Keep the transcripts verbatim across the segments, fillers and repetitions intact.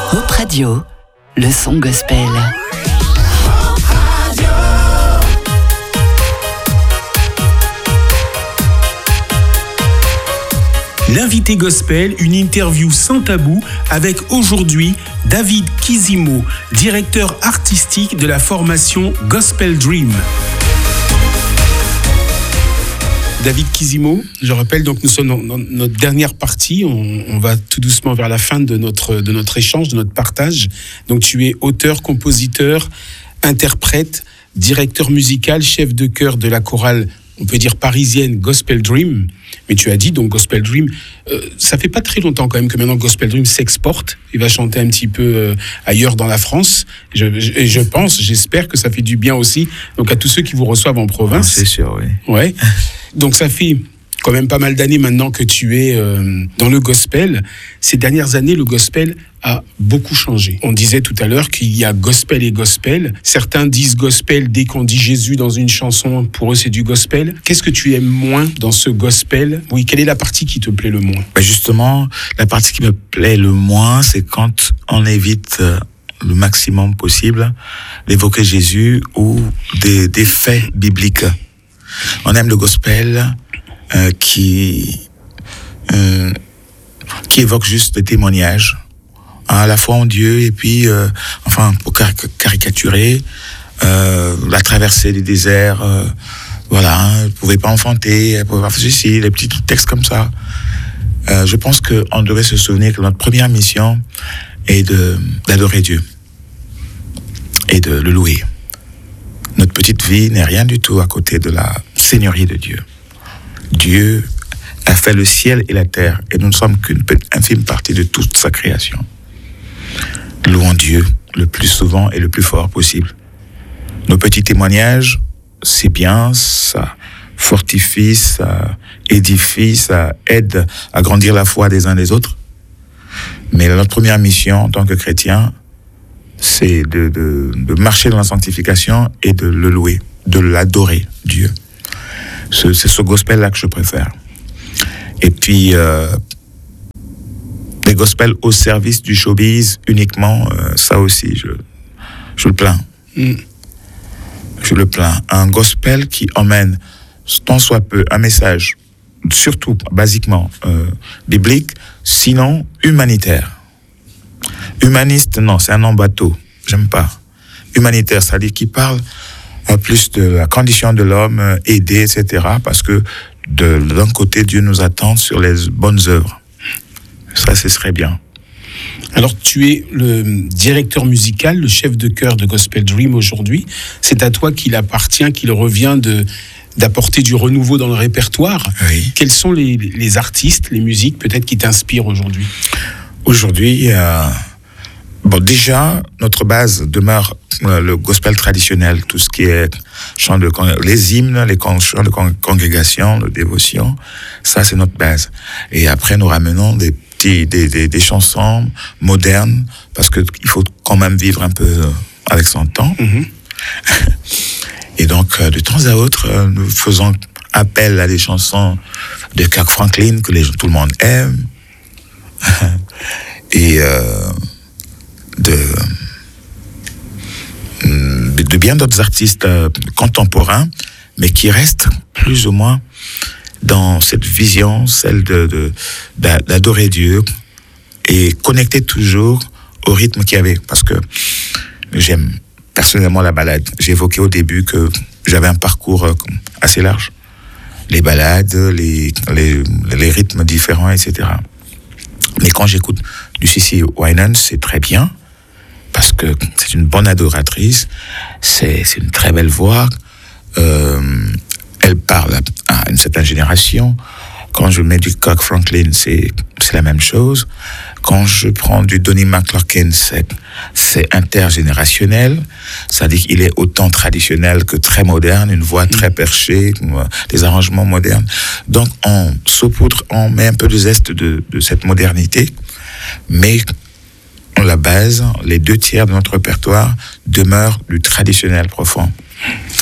Hope Radio, le son gospel. L'invité gospel, une interview sans tabou avec aujourd'hui David Kizimo, directeur artistique de la formation Gospel Dream. David Kizimo, je rappelle, donc nous sommes dans notre dernière partie, on, on va tout doucement vers la fin de notre, de notre échange, de notre partage. Donc tu es auteur, compositeur, interprète, directeur musical, chef de chœur de la chorale, on peut dire parisienne, Gospel Dream. Mais tu as dit, donc Gospel Dream, euh, ça fait pas très longtemps quand même que maintenant Gospel Dream s'exporte. Il va chanter un petit peu euh, ailleurs dans la France. Je, je, je pense, j'espère que ça fait du bien aussi donc à tous ceux qui vous reçoivent en province. Ah, c'est sûr, oui. Ouais. Donc ça fait quand même pas mal d'années maintenant que tu es euh, dans le gospel. Ces dernières années, le gospel a beaucoup changé. On disait tout à l'heure qu'il y a gospel et gospel. Certains disent gospel dès qu'on dit Jésus dans une chanson, pour eux c'est du gospel. Qu'est-ce que tu aimes moins dans ce gospel ? Oui, quelle est la partie qui te plaît le moins ? Ben justement, la partie qui me plaît le moins, c'est quand on évite euh, le maximum possible d'évoquer Jésus ou des, des faits bibliques. On aime le gospel euh, qui euh, qui évoque juste des témoignages, à la foi en Dieu et puis, euh, enfin, pour car- caricaturer, euh, la traversée du désert, euh, voilà, hein, vous pouvez pas enfanter, vous pouvez pas faire ceci, les petits textes comme ça. Euh, je pense qu'on devrait se souvenir que notre première mission est de, d'adorer Dieu et de le louer. Notre petite vie n'est rien du tout à côté de la seigneurie de Dieu. Dieu a fait le ciel et la terre et nous ne sommes qu'une infime partie de toute sa création. Louons Dieu le plus souvent et le plus fort possible. Nos petits témoignages, c'est bien, ça fortifie, ça édifie, ça aide à grandir la foi des uns des autres. Mais notre première mission en tant que chrétien, c'est de, de, de marcher dans la sanctification et de le louer, de l'adorer, Dieu. C'est, c'est ce gospel-là que je préfère. Et puis, euh, des gospels au service du showbiz uniquement, euh, ça aussi, je, je le plains. Mm. Je le plains. Un gospel qui emmène, tant soit peu, un message, surtout, basiquement, euh, biblique, sinon humanitaire. Humaniste, non, c'est un nom bateau. J'aime pas. Humanitaire, c'est-à-dire qui parle euh, plus de la condition de l'homme, euh, aider, et cetera. Parce que de, d'un côté, Dieu nous attend sur les bonnes œuvres. Ça, ce serait bien. Alors, tu es le directeur musical, le chef de chœur de Gospel Dream aujourd'hui. C'est à toi qu'il appartient, qu'il revient de, d'apporter du renouveau dans le répertoire. Oui. Quels sont les, les artistes, les musiques peut-être qui t'inspirent aujourd'hui ? Aujourd'hui, euh, bon, déjà, notre base demeure euh, le gospel traditionnel, tout ce qui est chant de, les hymnes, les chants de congrégation, de dévotion, ça c'est notre base. Et après, nous ramenons des petits, des, des, des chansons modernes, parce que il faut quand même vivre un peu avec son temps. Mm-hmm. Et donc, de temps à autre, nous faisons appel à des chansons de Kirk Franklin que les, tout le monde aime. Et euh, de, de bien d'autres artistes euh, contemporains, mais qui restent plus ou moins dans cette vision, celle de, de, d'adorer Dieu et connecter toujours au rythme qu'il y avait. Parce que j'aime personnellement la ballade. J'ai évoqué au début que j'avais un parcours assez large. Les ballades, les, les, les rythmes différents, et cetera. Mais quand j'écoute du Cissy Winans, c'est très bien, parce que c'est une bonne adoratrice, c'est, c'est une très belle voix, euh, elle parle à une certaine génération. Quand je mets du Kirk Franklin, c'est, c'est la même chose. Quand je prends du Donnie McClurkin, c'est, c'est intergénérationnel. C'est-à-dire qu'il est autant traditionnel que très moderne, une voix très perchée, des arrangements modernes. Donc, on saupoudre, on met un peu de zeste de, de cette modernité, mais en la base, les deux tiers de notre répertoire demeurent du traditionnel profond.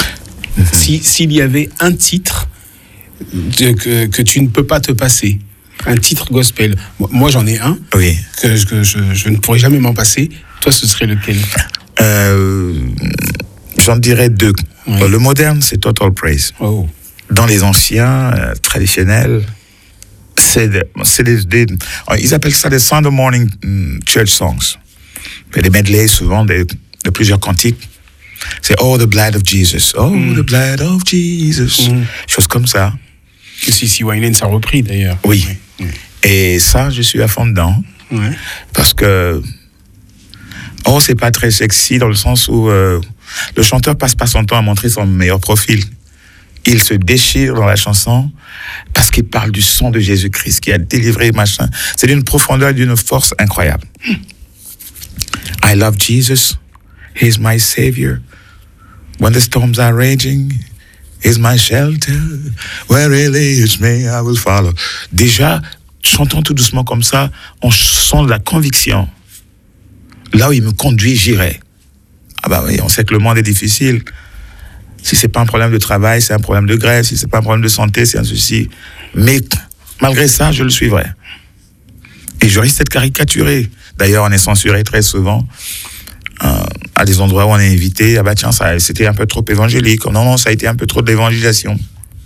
Si, s'il y avait un titre de, que, que tu ne peux pas te passer, Un titre gospel. Moi, j'en ai un. Oui. Que, que je, je ne pourrais jamais m'en passer. Toi, ce serait lequel? euh, J'en dirais deux. Oui. Le moderne, c'est Total Praise. Oh. Dans les anciens, euh, traditionnels, c'est, des, c'est des, des, ils appellent ça des Sunday morning church songs. Et des medleys, souvent, des, de plusieurs cantiques. C'est Oh, the blood of Jesus. Oh, mm. the blood of Jesus. Mm. Choses comme ça. Que Cici Winans a repris, d'ailleurs. Oui. oui. Et ça, je suis à fond dedans. Ouais. Parce que, oh, c'est pas très sexy dans le sens où euh, le chanteur passe pas son temps à montrer son meilleur profil. Il se déchire dans la chanson parce qu'il parle du sang de Jésus-Christ qui a délivré, machin. C'est d'une profondeur et d'une force incroyable. Mm. I love Jesus. He's my savior. When the storms are raging, he's my shelter. Where he leads me, I will follow. Déjà, chantant tout doucement comme ça, on sent de la conviction. Là où il me conduit, j'irai. Ah bah oui, on sait que le monde est difficile. Si c'est pas un problème de travail, c'est un problème de grève. Si c'est pas un problème de santé, c'est un souci. Mais malgré ça, je le suivrai. Et je risque d'être caricaturé. D'ailleurs, on est censuré très souvent euh, à des endroits où on est invité. Ah bah tiens, ça, c'était un peu trop évangélique. Non, non, ça a été un peu trop de l'évangélisation.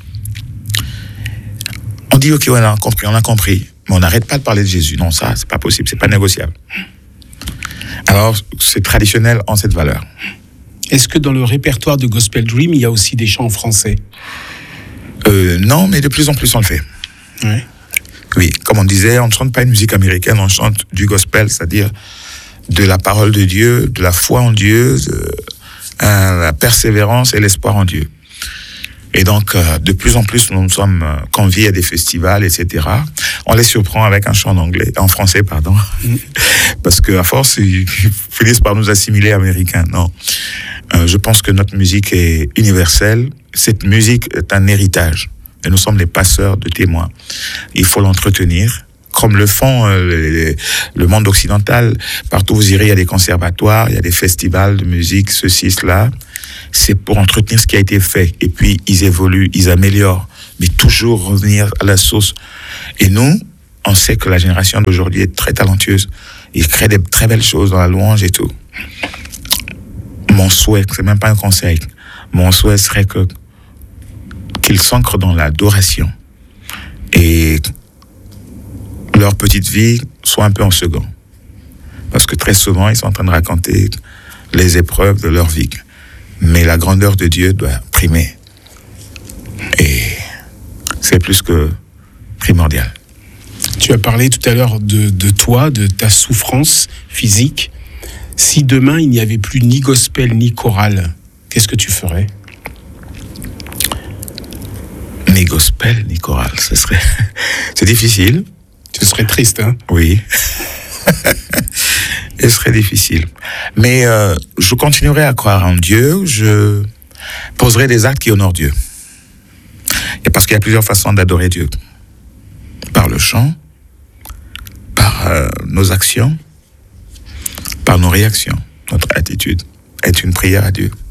On dit, ok, on a compris, on a compris. Mais on n'arrête pas de parler de Jésus. Non, ça, c'est pas possible, c'est pas négociable. Alors, c'est traditionnel en cette valeur. Est-ce que dans le répertoire de Gospel Dream, il y a aussi des chants en français? euh, Non, mais de plus en plus on le fait. Ouais. Oui, comme on disait, on ne chante pas une musique américaine, on chante du gospel, c'est-à-dire de la parole de Dieu, de la foi en Dieu, de euh, la persévérance et l'espoir en Dieu. Et donc, euh, de plus en plus, nous sommes euh, conviés à des festivals, et cetera. On les surprend avec un chant en anglais, en français, pardon, mmh. parce qu'à force, ils finissent par nous assimiler américains. Non, euh, je pense que notre musique est universelle. Cette musique est un héritage. Et nous sommes les passeurs de témoins. Il faut l'entretenir, comme le font euh, les, le monde occidental. Partout où vous irez, il y a des conservatoires, il y a des festivals de musique, ceci, cela. C'est pour entretenir ce qui a été fait. Et puis, ils évoluent, ils améliorent, mais toujours revenir à la source. Et nous, on sait que la génération d'aujourd'hui est très talentueuse. Ils créent des très belles choses dans la louange et tout. Mon souhait, c'est même pas un conseil, mon souhait serait que qu'ils s'ancrent dans l'adoration et leur petite vie soit un peu en second. Parce que très souvent, ils sont en train de raconter les épreuves de leur vie. Mais la grandeur de Dieu doit primer. Et c'est plus que primordial. Tu as parlé tout à l'heure de, de toi, de ta souffrance physique. Si demain, il n'y avait plus ni gospel ni chorale, qu'est-ce que tu ferais? Ni gospel, ni chorale, ce serait... C'est difficile. Ce serait triste, hein? Oui. Ce serait difficile. Mais euh, je continuerai à croire en Dieu. Je poserai des actes qui honorent Dieu. Et parce qu'il y a plusieurs façons d'adorer Dieu. Par le chant, par euh, nos actions, par nos réactions. Notre attitude est une prière à Dieu.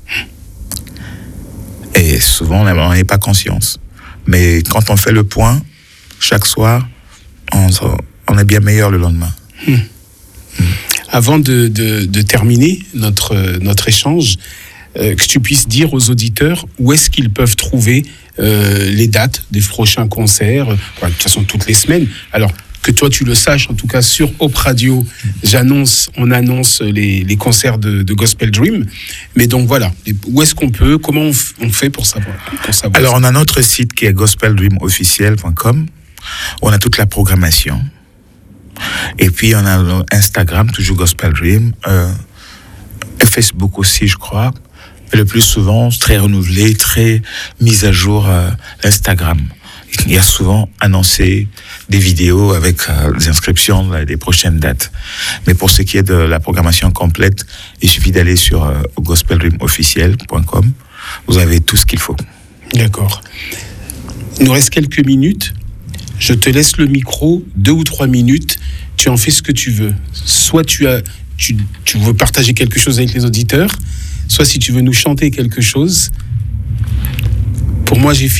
Et souvent, on n'en a pas conscience. Mais quand on fait le point, chaque soir, on, on est bien meilleur le lendemain. Mmh. Mmh. Avant de, de, de terminer notre, notre échange, euh, que tu puisses dire aux auditeurs où est-ce qu'ils peuvent trouver euh, les dates des prochains concerts, enfin, de toute façon toutes les semaines. Alors, que toi tu le saches, en tout cas sur Hope Radio, j'annonce, on annonce les, les concerts de, de Gospel Dream. Mais donc voilà, où est-ce qu'on peut, comment on, f- on fait pour savoir, pour savoir Alors ça. On a notre site qui est gospel dream officiel point com. On a toute la programmation. Et puis on a Instagram, toujours Gospel Dream, euh, et Facebook aussi, je crois. Et le plus souvent, très renouvelé, très mis à jour euh, Instagram. Il y a souvent annoncé des vidéos avec euh, des inscriptions là, des prochaines dates. Mais pour ce qui est de la programmation complète, il suffit d'aller sur euh, gospel dream officiel point com. Vous avez tout ce qu'il faut. D'accord. Il nous reste quelques minutes. Je te laisse le micro, deux ou trois minutes. Tu en fais ce que tu veux. Soit tu as, tu, tu veux partager quelque chose avec les auditeurs, soit si tu veux nous chanter quelque chose. Pour moi, j'ai fini.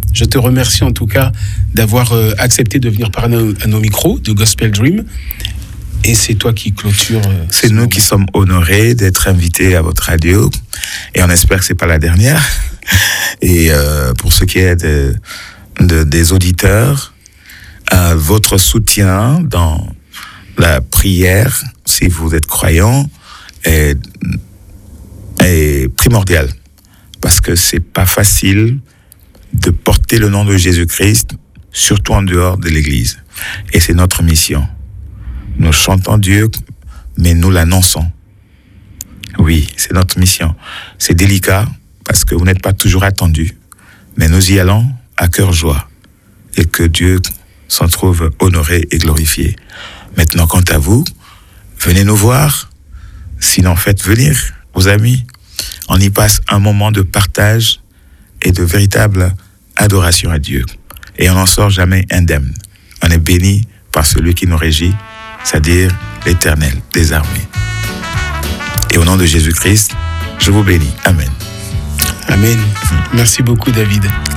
Je te remercie en tout cas d'avoir euh, accepté de venir parler à nos, à nos micros de Gospel Dream. Et c'est toi qui clôture. Euh, c'est nous moment. Qui sommes honorés d'être invités à votre radio. Et on espère que c'est pas la dernière. Et euh, pour ce qui est de, de, des auditeurs, euh, votre soutien dans la prière, si vous êtes croyant, est, est primordial. Parce que c'est pas facile de porter le nom de Jésus-Christ, surtout en dehors de l'Église. Et c'est notre mission. Nous chantons Dieu, mais nous l'annonçons. Oui, c'est notre mission. C'est délicat, parce que vous n'êtes pas toujours attendu. Mais nous y allons à cœur joie. Et que Dieu s'en trouve honoré et glorifié. Maintenant, quant à vous, venez nous voir. Sinon, faites venir vos amis. On y passe un moment de partage et de véritable adoration à Dieu. Et on n'en sort jamais indemne. On est béni par celui qui nous régit, c'est-à-dire l'Éternel des armées. Et au nom de Jésus-Christ, je vous bénis. Amen. Amen. Merci beaucoup, David.